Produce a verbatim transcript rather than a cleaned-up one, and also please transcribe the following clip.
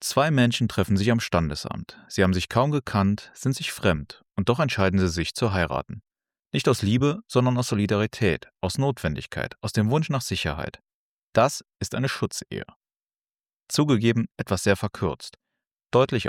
Zwei Menschen treffen sich am Standesamt. Sie haben sich kaum gekannt, sind sich fremd und doch entscheiden sie sich zu heiraten. Nicht aus Liebe, sondern aus Solidarität, aus Notwendigkeit, aus dem Wunsch nach Sicherheit. Das ist eine Schutzehe. Zugegeben, etwas sehr verkürzt. Deutlich